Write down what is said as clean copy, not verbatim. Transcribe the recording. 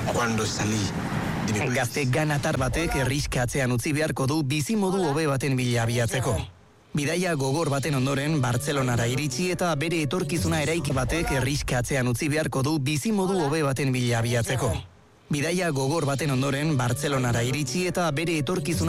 cuando salí de mi país. Gazte ganatar batek herriska atzean utzi beharko du bizimodu hobe baten bila abiatzeko. Bidaia gogor baten ondoren Bartzelonara iritsi eta bere etorkizuna eraiki batek herriska atzean utzi beharko du bizimodu hobe baten bila abiatzeko. Bidaia gogor baten ondoren Bartzelonara iritsi eta bere etorkizuna